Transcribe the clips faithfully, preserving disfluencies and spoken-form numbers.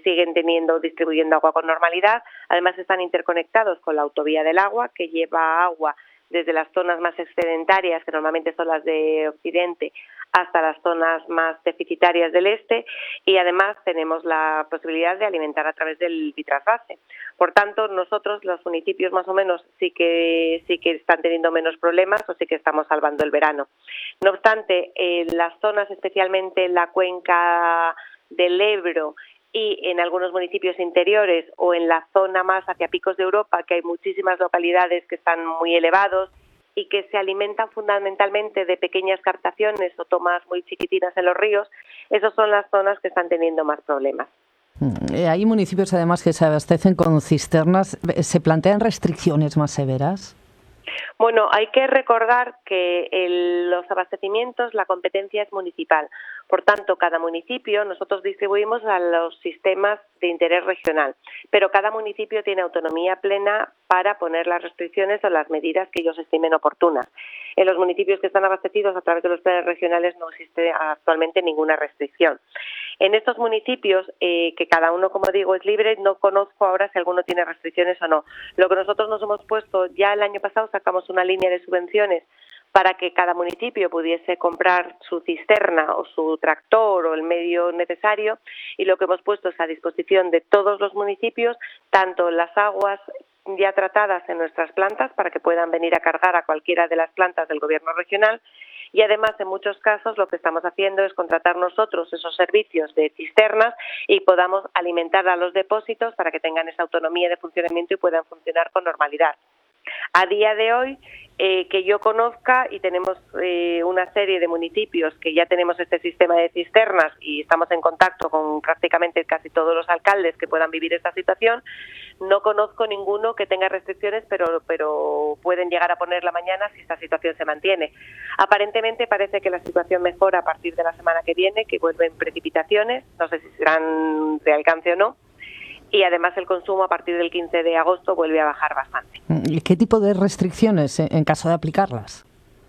siguen teniendo, distribuyendo agua con normalidad. Además están interconectados con la autovía del agua, que lleva agua desde las zonas más excedentarias, que normalmente son las de Occidente, hasta las zonas más deficitarias del este, y además tenemos la posibilidad de alimentar a través del vitrasvase. Por tanto, nosotros, los municipios más o menos, sí que sí que están teniendo menos problemas o sí que estamos salvando el verano. No obstante, en las zonas, especialmente en la cuenca del Ebro y en algunos municipios interiores o en la zona más hacia Picos de Europa, que hay muchísimas localidades que están muy elevados y que se alimentan fundamentalmente de pequeñas captaciones o tomas muy chiquitinas en los ríos, esas son las zonas que están teniendo más problemas. Hay municipios además que se abastecen con cisternas. ¿Se plantean restricciones más severas? Bueno, hay que recordar que el, los abastecimientos, la competencia es municipal. Por tanto, cada municipio, nosotros distribuimos a los sistemas de interés regional, pero cada municipio tiene autonomía plena para poner las restricciones o las medidas que ellos estimen oportunas. En los municipios que están abastecidos a través de los planes regionales no existe actualmente ninguna restricción. En estos municipios, eh, que cada uno, como digo, es libre, no conozco ahora si alguno tiene restricciones o no. Lo que nosotros nos hemos puesto, ya el año pasado sacamos una línea de subvenciones para que cada municipio pudiese comprar su cisterna o su tractor o el medio necesario, y lo que hemos puesto es a disposición de todos los municipios, tanto las aguas ya tratadas en nuestras plantas para que puedan venir a cargar a cualquiera de las plantas del gobierno regional, y además en muchos casos lo que estamos haciendo es contratar nosotros esos servicios de cisternas y podamos alimentar a los depósitos para que tengan esa autonomía de funcionamiento y puedan funcionar con normalidad. A día de hoy, eh, que yo conozca, y tenemos eh, una serie de municipios que ya tenemos este sistema de cisternas y estamos en contacto con prácticamente casi todos los alcaldes que puedan vivir esta situación, no conozco ninguno que tenga restricciones, pero, pero pueden llegar a ponerla mañana si esta situación se mantiene. Aparentemente parece que la situación mejora a partir de la semana que viene, que vuelven precipitaciones, no sé si serán de alcance o no, y además el consumo a partir del quince de agosto vuelve a bajar bastante. ¿Y qué tipo de restricciones en caso de aplicarlas?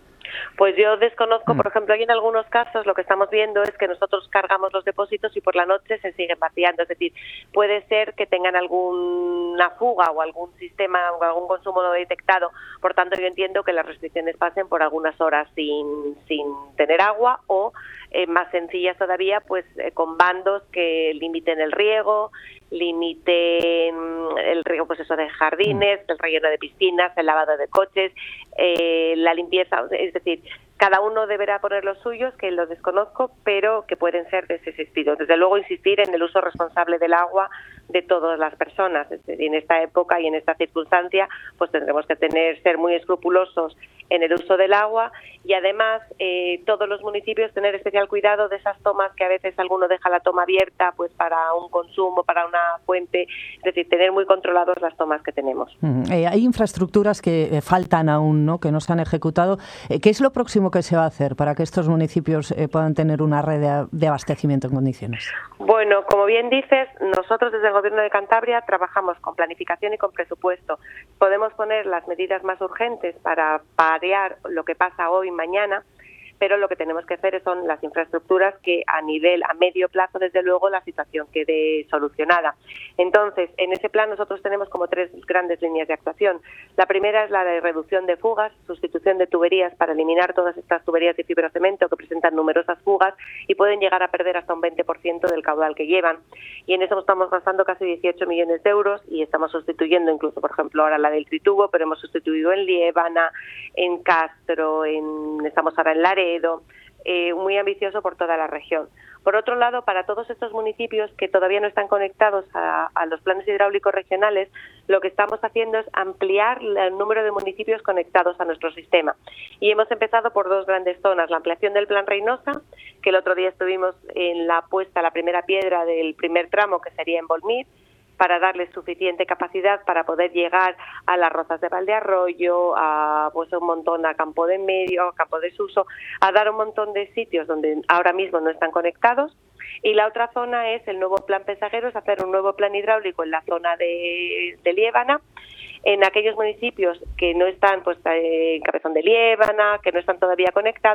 Pues yo desconozco, por ejemplo, hay en algunos casos lo que estamos viendo es que nosotros cargamos los depósitos y por la noche se siguen vaciando, es decir, puede ser que tengan alguna fuga o algún sistema o algún consumo no detectado, por tanto yo entiendo que las restricciones pasen por algunas horas sin, sin tener agua o eh, más sencillas todavía, pues eh, con bandos que limiten el riego, limiten el riego, pues eso, de jardines, el relleno de piscinas, el lavado de coches, eh, la limpieza, es decir, cada uno deberá poner los suyos, que lo desconozco, pero que pueden ser de ese sentido. Desde luego, insistir en el uso responsable del agua de todas las personas. Es decir, en esta época y en esta circunstancia, pues tendremos que tener ser muy escrupulosos en el uso del agua y además eh, todos los municipios tener especial cuidado de esas tomas que a veces alguno deja la toma abierta pues para un consumo, para una fuente, es decir, tener muy controlados las tomas que tenemos. Mm, eh, hay infraestructuras que eh, faltan aún, ¿no?, que no se han ejecutado. Eh, ¿Qué es lo próximo que se va a hacer para que estos municipios eh, puedan tener una red de, de abastecimiento en condiciones? Bueno, como bien dices, nosotros desde el Gobierno de Cantabria trabajamos con planificación y con presupuesto. Podemos poner las medidas más urgentes para paliar lo que pasa hoy, mañana, pero lo que tenemos que hacer son las infraestructuras que a nivel, a medio plazo, desde luego, la situación quede solucionada. Entonces, en ese plan nosotros tenemos como tres grandes líneas de actuación. La primera es la de reducción de fugas, sustitución de tuberías para eliminar todas estas tuberías de fibrocemento que presentan numerosas fugas y pueden llegar a perder hasta un veinte por ciento del caudal que llevan. Y en eso estamos gastando casi dieciocho millones de euros y estamos sustituyendo incluso, por ejemplo, ahora la del tritubo, pero hemos sustituido en Liébana, en Castro, en, estamos ahora en Laredo, Eh, muy ambicioso por toda la región. Por otro lado, para todos estos municipios que todavía no están conectados a, a los planes hidráulicos regionales, lo que estamos haciendo es ampliar el número de municipios conectados a nuestro sistema. Y hemos empezado por dos grandes zonas, la ampliación del Plan Reynosa, que el otro día estuvimos en la puesta, la primera piedra del primer tramo, que sería en Bolmir, para darles suficiente capacidad para poder llegar a las Rozas de Valdearroyo, a pues un montón a Campo de Medio, a Campo de Suso, a dar un montón de sitios donde ahora mismo no están conectados. Y la otra zona es el nuevo plan Pesagueros, hacer un nuevo plan hidráulico en la zona de, de Liébana, en aquellos municipios que no están, pues en Cabezón de Liébana, que no están todavía conectados,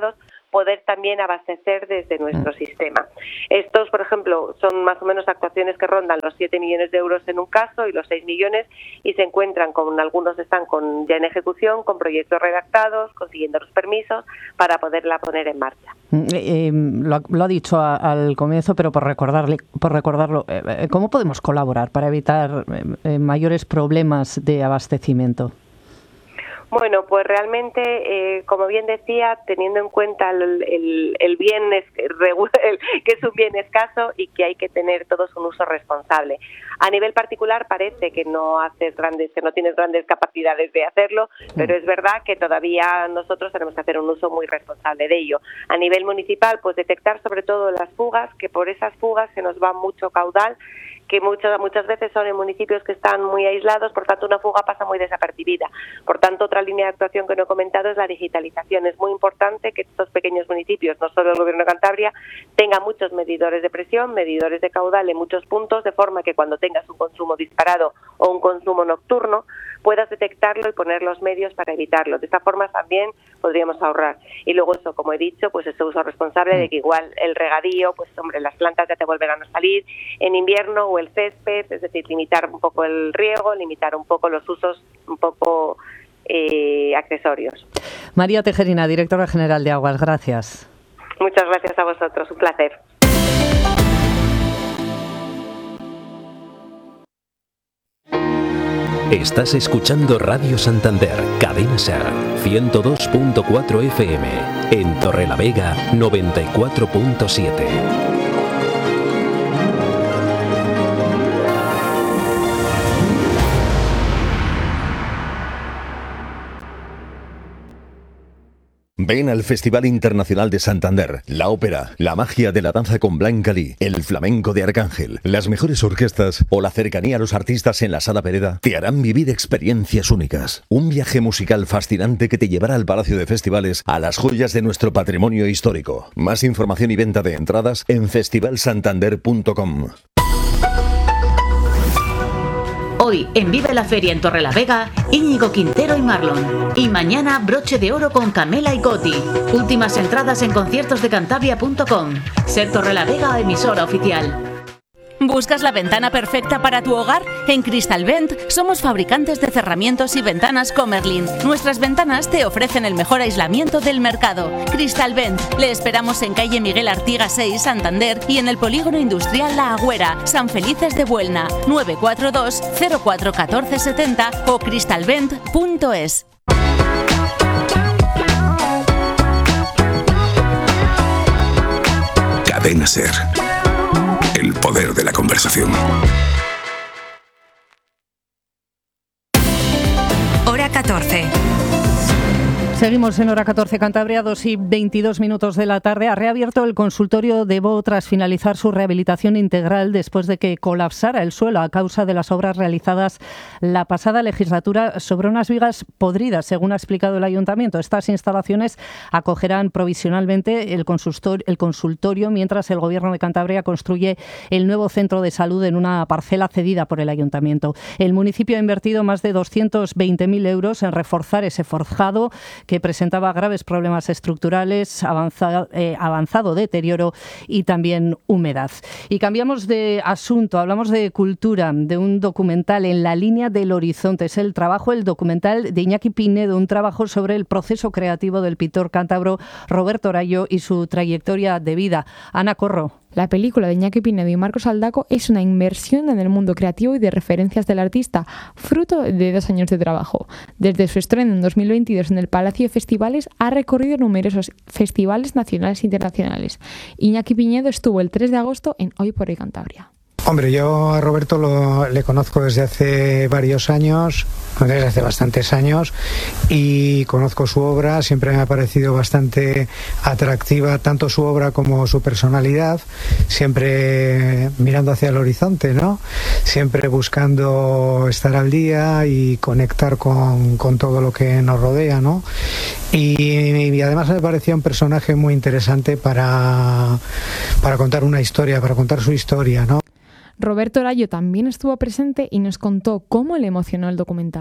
poder también abastecer desde nuestro sistema. Estos, por ejemplo, son más o menos actuaciones que rondan los siete millones de euros en un caso y los seis millones, y se encuentran con, algunos están con, ya en ejecución, con proyectos redactados, consiguiendo los permisos para poderla poner en marcha. Eh, eh, lo, ha, lo ha dicho a, al comienzo, pero por recordarle, por recordarlo, eh, ¿cómo podemos colaborar para evitar eh, mayores problemas de abastecimiento? Bueno, pues realmente, eh, como bien decía, teniendo en cuenta el, el, el bien, es, el, que es un bien escaso y que hay que tener todos un uso responsable. A nivel particular parece que no haces grandes, que no tienes grandes capacidades de hacerlo, pero es verdad que todavía nosotros tenemos que hacer un uso muy responsable de ello. A nivel municipal, pues detectar sobre todo las fugas, que por esas fugas se nos va mucho caudal, que muchas muchas veces son en municipios que están muy aislados, por tanto una fuga pasa muy desapercibida. Por tanto, otra línea de actuación que no he comentado es la digitalización. Es muy importante que estos pequeños municipios, no solo el Gobierno de Cantabria, tengan muchos medidores de presión, medidores de caudal en muchos puntos, de forma que cuando tengas un consumo disparado o un consumo nocturno, puedas detectarlo y poner los medios para evitarlo. De esta forma también podríamos ahorrar. Y luego eso, como he dicho, pues ese uso responsable de que igual el regadío, pues hombre, las plantas ya te volverán a salir en invierno, o el césped, es decir, limitar un poco el riego, limitar un poco los usos un poco eh, accesorios. María Tejerina, directora general de Aguas, gracias. Muchas gracias a vosotros, un placer. Estás escuchando Radio Santander, Cadena Ser, ciento dos punto cuatro F M, en Torrelavega, noventa y cuatro punto siete. Ven al Festival Internacional de Santander, la ópera, la magia de la danza con Blanca Lee, el flamenco de Arcángel, las mejores orquestas o la cercanía a los artistas en la Sala Pereda te harán vivir experiencias únicas. Un viaje musical fascinante que te llevará al Palacio de Festivales, a las joyas de nuestro patrimonio histórico. Más información y venta de entradas en festival santander punto com. Hoy, en Vive la Feria en Torrelavega, Íñigo Quintero y Marlon. Y mañana, Broche de Oro con Camela y Coti. Últimas entradas en conciertos de cantabria punto com. Ser Torrelavega, emisora oficial. ¿Buscas la ventana perfecta para tu hogar? En Cristalvent somos fabricantes de cerramientos y ventanas Comerlin. Nuestras ventanas te ofrecen el mejor aislamiento del mercado. Cristalvent. Le esperamos en calle Miguel Artiga seis, Santander, y en el Polígono Industrial La Agüera, San Felices de Buelna, nueve cuatro dos, cero cuatro uno cuatro siete cero o cristalvent punto es. Cadena Ser. El poder de la conversación. Hora catorce. Seguimos en Hora catorce Cantabria, dos y veintidós minutos de la tarde. Ha reabierto el consultorio de Bo tras finalizar su rehabilitación integral después de que colapsara el suelo a causa de las obras realizadas la pasada legislatura sobre unas vigas podridas, según ha explicado el Ayuntamiento. Estas instalaciones acogerán provisionalmente el consultorio, el consultorio mientras el Gobierno de Cantabria construye el nuevo centro de salud en una parcela cedida por el Ayuntamiento. El municipio ha invertido más de doscientos veinte mil euros en reforzar ese forjado que presentaba graves problemas estructurales, avanzado, eh, avanzado deterioro y también humedad. Y cambiamos de asunto, hablamos de cultura, de un documental En la línea del horizonte. Es el trabajo, el documental de Iñaki Pinedo, un trabajo sobre el proceso creativo del pintor cántabro Roberto Arallo y su trayectoria de vida. Ana Corro. La película de Iñaki Pinedo y Marcos Aldaco es una inmersión en el mundo creativo y de referencias del artista, fruto de dos años de trabajo. Desde su estreno en dos mil veintidós en el Palacio de Festivales, ha recorrido numerosos festivales nacionales e internacionales. Iñaki Pinedo estuvo el tres de agosto en Hoy por Hoy Cantabria. Hombre, yo a Roberto lo, le conozco desde hace varios años, desde hace bastantes años, y conozco su obra. Siempre me ha parecido bastante atractiva, tanto su obra como su personalidad, siempre mirando hacia el horizonte, ¿no? Siempre buscando estar al día y conectar con, con todo lo que nos rodea, ¿no? Y, y además me parecía un personaje muy interesante para, para contar una historia, para contar su historia, ¿no? Roberto Arallo también estuvo presente y nos contó cómo le emocionó el documental.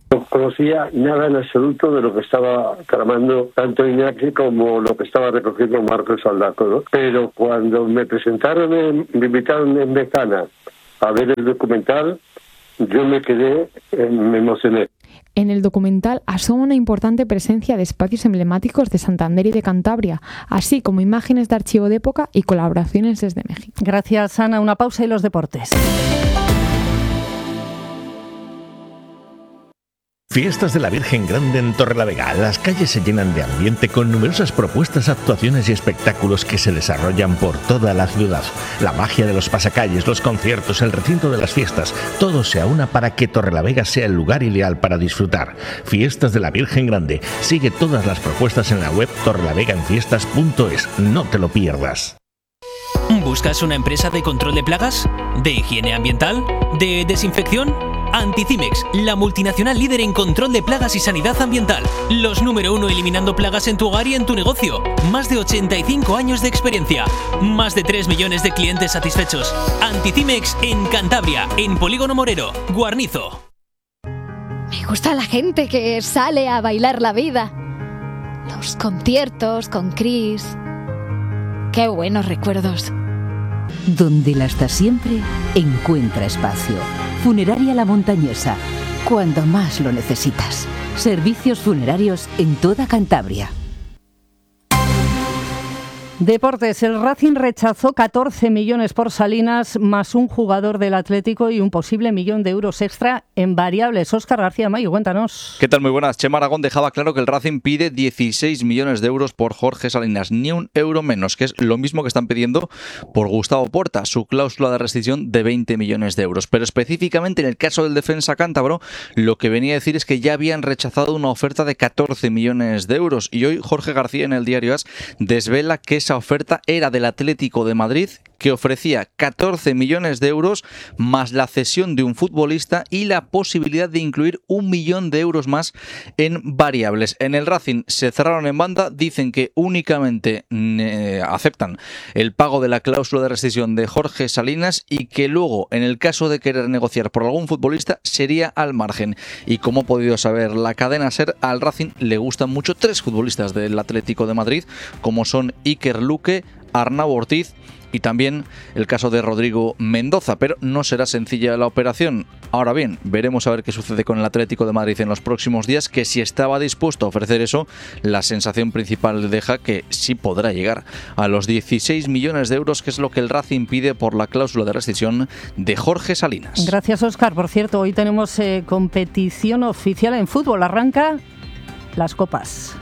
No conocía nada en absoluto de lo que estaba tramando tanto Iñaki como lo que estaba recogiendo Marcos Aldaco, ¿no? Pero cuando me presentaron, en, me invitaron en Becana a ver el documental, yo me quedé, eh, me emocioné. En el documental asoma una importante presencia de espacios emblemáticos de Santander y de Cantabria, así como imágenes de archivo de época y colaboraciones desde México. Gracias, Ana. Una pausa y los deportes. Fiestas de la Virgen Grande en Torrelavega. Las calles se llenan de ambiente con numerosas propuestas, actuaciones y espectáculos que se desarrollan por toda la ciudad. La magia de los pasacalles, los conciertos, el recinto de las fiestas, todo se aúna para que Torrelavega sea el lugar ideal para disfrutar. Fiestas de la Virgen Grande. Sigue todas las propuestas en la web torrelavegaenfiestas punto es. No te lo pierdas. ¿Buscas una empresa de control de plagas? ¿De higiene ambiental? ¿De desinfección? Anticimex, la multinacional líder en control de plagas y sanidad ambiental. Los número uno eliminando plagas en tu hogar y en tu negocio. Más de ochenta y cinco años de experiencia. Más de tres millones de clientes satisfechos. Anticimex en Cantabria, en Polígono Morero, Guarnizo. Me gusta la gente que sale a bailar la vida. Los conciertos con Chris. Qué buenos recuerdos. Donde la hasta siempre encuentra espacio. Funeraria La Montañesa, cuando más lo necesitas. Servicios funerarios en toda Cantabria. Deportes. El Racing rechazó catorce millones por Salinas, más un jugador del Atlético y un posible millón de euros extra en variables. Óscar García Mayo, cuéntanos. ¿Qué tal? Muy buenas. Chema Aragón dejaba claro que el Racing pide dieciséis millones de euros por Jorge Salinas, ni un euro menos, que es lo mismo que están pidiendo por Gustavo Porta, su cláusula de rescisión de veinte millones de euros. Pero específicamente en el caso del defensa cántabro, lo que venía a decir es que ya habían rechazado una oferta de catorce millones de euros. Y hoy Jorge García en el diario AS desvela que esa oferta era del Atlético de Madrid, que ofrecía catorce millones de euros más la cesión de un futbolista y la posibilidad de incluir un millón de euros más en variables. En el Racing se cerraron en banda, dicen que únicamente eh, aceptan el pago de la cláusula de rescisión de Jorge Salinas y que luego, en el caso de querer negociar por algún futbolista, sería al margen. Y como ha podido saber la cadena SER, al Racing le gustan mucho tres futbolistas del Atlético de Madrid, como son Iker Luque, Arnau Ortiz y también el caso de Rodrigo Mendoza, pero no será sencilla la operación. Ahora bien, veremos a ver qué sucede con el Atlético de Madrid en los próximos días, que si estaba dispuesto a ofrecer eso, la sensación principal deja que sí podrá llegar a los dieciséis millones de euros, que es lo que el Racing pide por la cláusula de rescisión de Jorge Salinas. Gracias, Óscar. Por cierto, hoy tenemos eh, competición oficial en fútbol. Arranca las copas.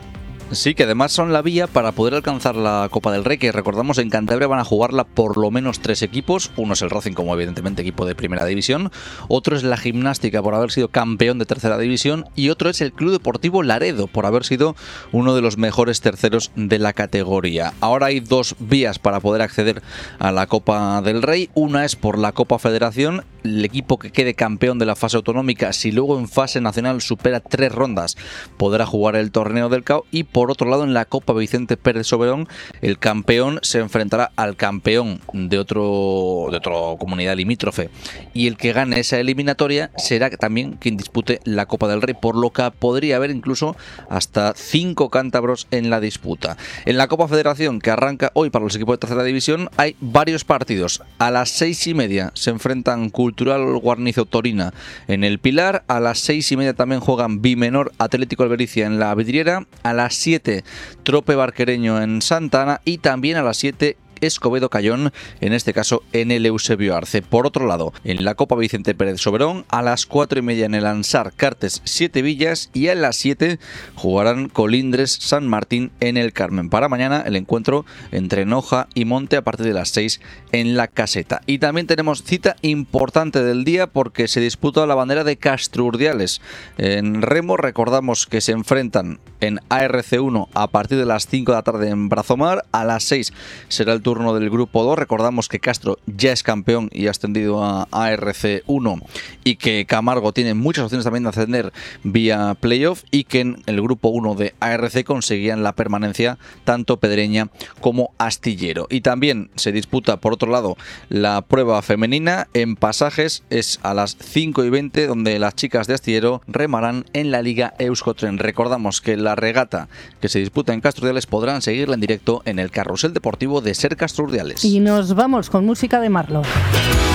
Sí, que además son la vía para poder alcanzar la Copa del Rey, que recordamos en Cantabria van a jugarla por lo menos tres equipos. Uno es el Racing, como evidentemente equipo de primera división, otro es la Gimnástica por haber sido campeón de tercera división y otro es el Club Deportivo Laredo por haber sido uno de los mejores terceros de la categoría. Ahora hay dos vías para poder acceder a la Copa del Rey. Una es por la Copa Federación. El equipo que quede campeón de la fase autonómica, si luego en fase nacional supera tres rondas, podrá jugar el torneo del C A O. Y por otro lado, en la Copa Vicente Pérez Soberón, el campeón se enfrentará al campeón de otro de otra comunidad limítrofe, y el que gane esa eliminatoria será también quien dispute la Copa del Rey, por lo que podría haber incluso hasta cinco cántabros en la disputa. En la Copa Federación, que arranca hoy para los equipos de tercera división, hay varios partidos. A las seis y media se enfrentan Cultural Guarnizo Torina en el Pilar. A las seis y media también juegan Bimenor Atlético Albericia en la Vidriera. A las siete Trope Barquereño en Santa Ana. Y también a las siete Escobedo Cayón, en este caso en el Eusebio Arce. Por otro lado, en la Copa Vicente Pérez Soberón, a las cuatro y media en el Ansar Cartes Siete Villas, y a las siete jugarán Colindres San Martín en el Carmen. Para mañana el encuentro entre Noja y Monte a partir de las seis en la Caseta. Y también tenemos cita importante del día porque se disputa la bandera de Castrurdiales. En remo recordamos que se enfrentan en A R C uno a partir de las cinco de la tarde en Brazomar. A las seis será el turno del grupo dos. Recordamos que Castro ya es campeón y ha ascendido a A R C uno y que Camargo tiene muchas opciones también de ascender vía playoff y que en el grupo uno de A R C conseguían la permanencia tanto Pedreña como Astillero. Y también se disputa, por otro lado, la prueba femenina en Pasajes. Es a las cinco y veinte, donde las chicas de Astillero remarán en la Liga Euskotren. Recordamos que la regata que se disputa en Castro Urdiales podrán seguirla en directo en el carrusel deportivo de Ser Castro Urdiales. Y nos vamos con música de Marlon.